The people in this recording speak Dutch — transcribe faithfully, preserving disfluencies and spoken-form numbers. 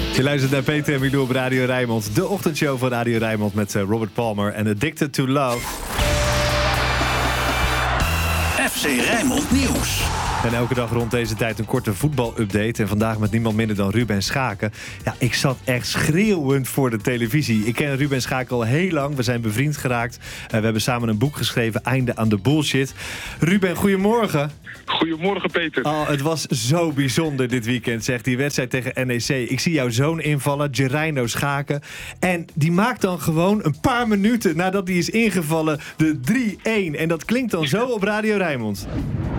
Je luistert naar Peter en Milou op Radio Rijnmond. De ochtendshow van Radio Rijnmond met Robert Palmer en Addicted to Love. F C Rijnmond Nieuws. En elke dag rond deze tijd een korte voetbalupdate. En vandaag met niemand minder dan Ruben Schaken. Ja, ik zat echt schreeuwend voor de televisie. Ik ken Ruben Schaken al heel lang. We zijn bevriend geraakt. Uh, we hebben samen een boek geschreven, Einde aan de Bullshit. Ruben, goedemorgen. Goedemorgen, Peter. Oh, het was zo bijzonder dit weekend, zegt die wedstrijd tegen N E C. Ik zie jouw zoon invallen, Gerijno Schaken. En die maakt dan gewoon een paar minuten nadat hij is ingevallen de drie-een. En dat klinkt dan zo op Radio Rijnmond.